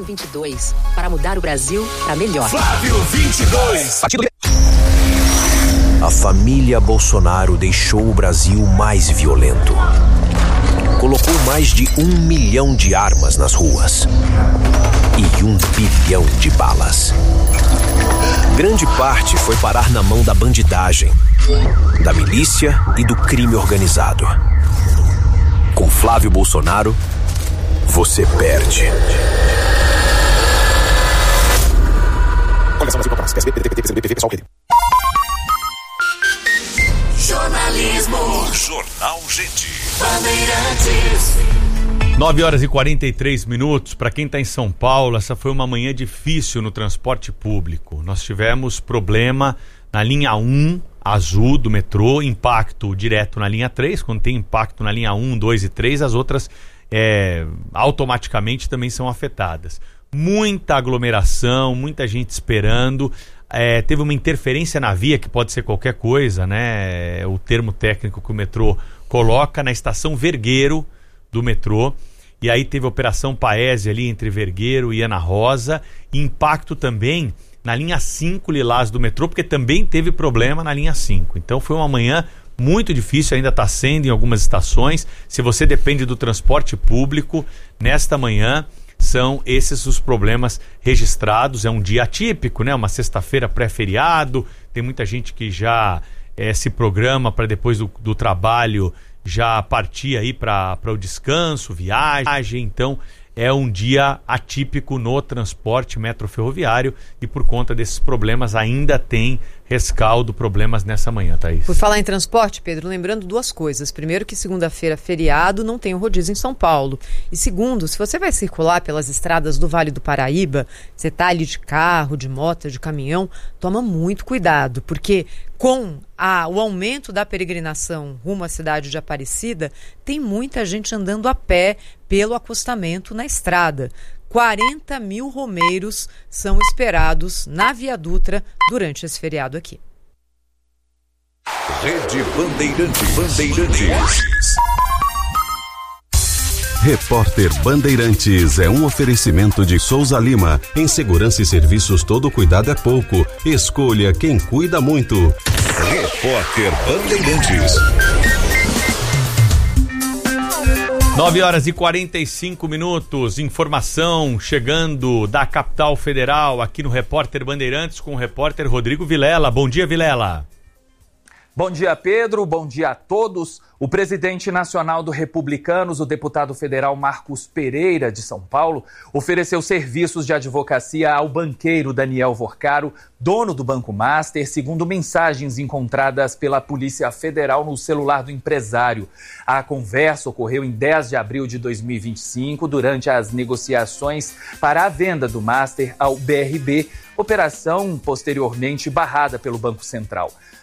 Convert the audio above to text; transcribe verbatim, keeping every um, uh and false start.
Flávio vinte e dois, para mudar o Brasil para melhor. Flávio vinte e dois. A família Bolsonaro deixou o Brasil mais violento. Colocou mais de um milhão de armas nas ruas e um bilhão de balas. Grande parte foi parar na mão da bandidagem, da milícia e do crime organizado. Com Flávio Bolsonaro, você perde. Jornalismo. Jornal Gente. Bandeirantes. nove horas e quarenta e três minutos. Para quem está em São Paulo, essa foi uma manhã difícil no transporte público. Nós tivemos problema na linha um azul do metrô, impacto direto na linha três. Quando tem impacto na linha um, dois e três, as outras é, automaticamente também são afetadas. Muita aglomeração, muita gente esperando. É, teve uma interferência na via, que pode ser qualquer coisa, né? É o termo técnico que o metrô coloca, na estação Vergueiro do metrô. E aí teve a Operação Paese ali entre Vergueiro e Ana Rosa. E impacto também na linha cinco Lilás do metrô, porque também teve problema na linha cinco. Então foi uma manhã muito difícil, ainda está sendo em algumas estações. Se você depende do transporte público, nesta manhã são esses os problemas registrados. É um dia atípico, né? Uma sexta-feira pré-feriado, tem muita gente que já é, se programa para depois do, do trabalho já partir aí para o descanso, viagem. Então é um dia atípico no transporte metroferroviário e por conta desses problemas ainda tem rescaldo, problemas nessa manhã, Thaís. Por falar em transporte, Pedro, lembrando duas coisas. Primeiro, que segunda-feira, feriado, não tem o rodízio em São Paulo. E segundo, se você vai circular pelas estradas do Vale do Paraíba, você está ali de carro, de moto, de caminhão, toma muito cuidado, porque com a, o aumento da peregrinação rumo à cidade de Aparecida, tem muita gente andando a pé pelo acostamento na estrada. quarenta mil romeiros são esperados na Via Dutra durante esse feriado aqui. Rede Bandeirantes. Bandeirantes. Repórter Bandeirantes é um oferecimento de Souza Lima. Em segurança e serviços, todo cuidado é pouco. Escolha quem cuida muito. Repórter Bandeirantes. nove horas e quarenta e cinco minutos, informação chegando da capital federal aqui no Repórter Bandeirantes com o repórter Rodrigo Vilela. Bom dia, Vilela. Bom dia, Pedro. Bom dia a todos. O presidente nacional do Republicanos, o deputado federal Marcos Pereira, de São Paulo, ofereceu serviços de advocacia ao banqueiro Daniel Vorcaro, dono do Banco Master, segundo mensagens encontradas pela Polícia Federal no celular do empresário. A conversa ocorreu em dez de abril de dois mil e vinte e cinco, durante as negociações para a venda do Master ao B R B, operação posteriormente barrada pelo Banco Central.